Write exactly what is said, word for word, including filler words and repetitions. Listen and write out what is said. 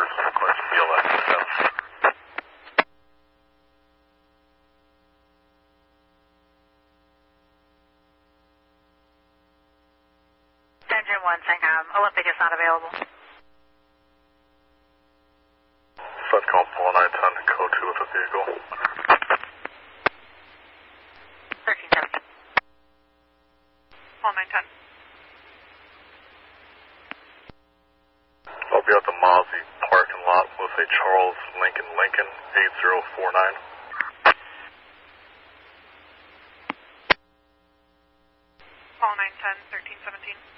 request B L S seven. Engine one, Sangam. Olympic is not available. Setcom four nine ten, code two with the vehicle. thirteen seventeen. four nine ten. I'll be at the Mozzie parking lot with a Charles Lincoln Lincoln eight zero four nine. four nine ten, thirteen seventeen.